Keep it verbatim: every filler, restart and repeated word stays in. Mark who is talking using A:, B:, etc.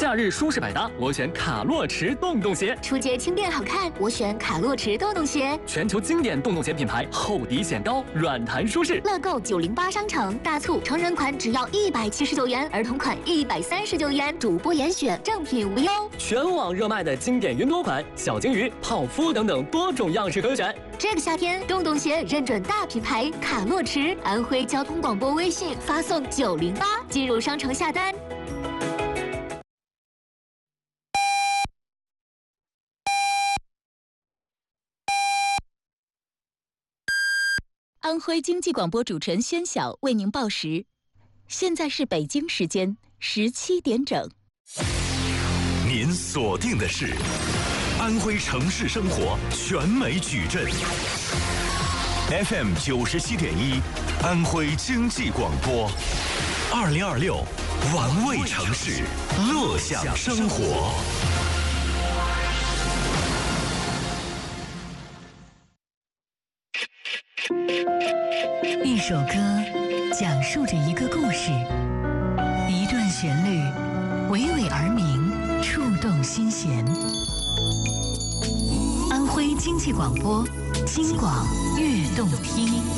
A: 夏日舒适百搭，我选卡洛驰洞洞鞋；
B: 出街轻便好看，我选卡洛驰洞洞鞋。
A: 全球经典洞洞鞋品牌，厚底显高，软弹舒适。
B: 乐购九零八商城大促，成人款只要一百七十九元，儿童款一百三十九元，主播严选，正品无忧。
A: 全网热卖的经典云朵款、小金鱼、泡芙等等多种样式可选。
B: 这个夏天，洞洞鞋认准大品牌卡洛驰，安徽交通广播微信发送九零八进入商城下单。
C: 安徽经济广播主持人宣晓为您报时，现在是北京时间十七点整。
D: 您锁定的是安徽城市生活全美矩阵 F M 九十七点一，安徽经济广播，二零二六玩味城市，乐享生活。
E: 一首歌讲述着一个故事，一段旋律娓娓而明，触动心弦。安徽经济广播，京广悦动听。